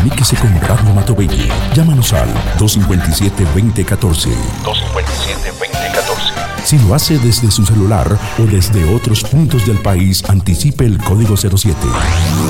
Comuníquese con Radio Matobelli. Llámanos al 257-2014. 257-2014. Si lo hace desde su celular o desde otros puntos del país, anticipe el código 07.